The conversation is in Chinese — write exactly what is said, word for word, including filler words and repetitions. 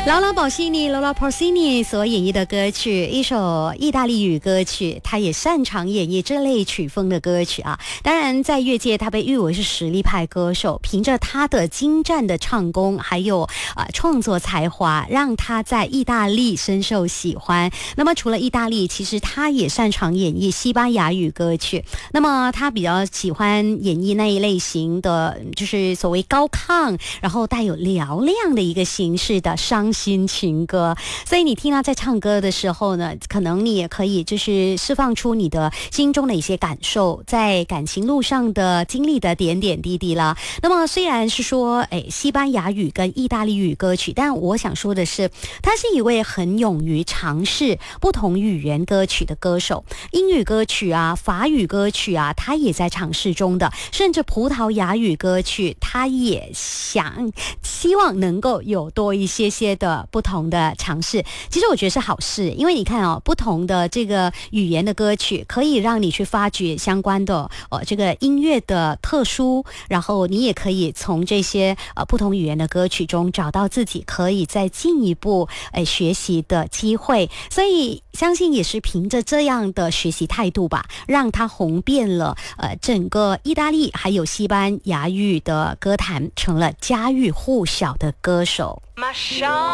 劳拉保西尼 Lola Pausini 所演绎的歌曲，一首意大利语歌曲，他也擅长演绎这类曲风的歌曲啊。当然在乐界他被誉为是实力派歌手，凭着他的精湛的唱功还有呃创作才华，让他在意大利深受喜欢。那么除了意大利，其实他也擅长演绎西班牙语歌曲，那么他比较喜欢演绎那一类型的，就是所谓高亢然后带有嘹亮的一个形式的伤心情歌。所以你听他在唱歌的时候呢，可能你也可以就是释放出你的心中的一些感受，在感情路上的经历的点点滴滴啦。那么虽然是说诶西班牙语跟意大利语歌曲，但我想说的是，他是一位很勇于尝试不同语言歌曲的歌手。英语歌曲啊，法语歌曲啊，他也在尝试中的，甚至葡萄牙语歌曲他也想希望能够有多一些些的不同的尝试。其实我觉得是好事，因为你看哦，不同的这个语言的歌曲可以让你去发掘相关的呃这个音乐的特殊，然后你也可以从这些呃不同语言的歌曲中找到自己可以再进一步呃学习的机会。所以相信也是凭着这样的学习态度吧，让他红遍了呃整个意大利还有西班牙语的歌坛，成了家喻户晓的歌手。